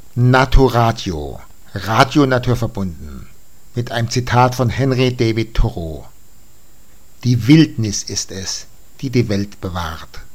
Naturatio, Radio naturverbunden, mit einem Zitat von Henry David Thoreau. Die Wildnis ist es, die die Welt bewahrt.